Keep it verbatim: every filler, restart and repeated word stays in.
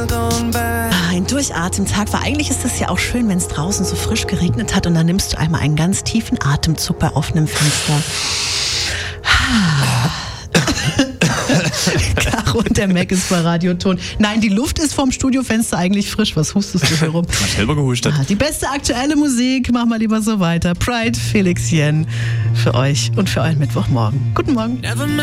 Ein Durchatmen-Tag, weil eigentlich ist es ja auch schön, wenn es draußen so frisch geregnet hat und dann nimmst du einmal einen ganz tiefen Atemzug bei offenem Fenster. Caro und der Mac ist bei Radioton. Nein, die Luft ist vom Studiofenster eigentlich frisch. Was hustest du hier rum? Ich hab selber gehustet. Ah, die beste aktuelle Musik, mach mal lieber so weiter. Pride, Felix Jen für euch und für euren Mittwochmorgen. Guten Morgen.